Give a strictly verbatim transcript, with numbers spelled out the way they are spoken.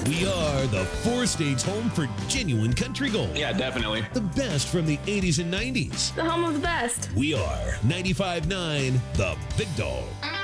We are the four-stage home for genuine country gold. Yeah, definitely. The best from the eighties and nineties. The home of the best. We are ninety-five point nine The Big Dog.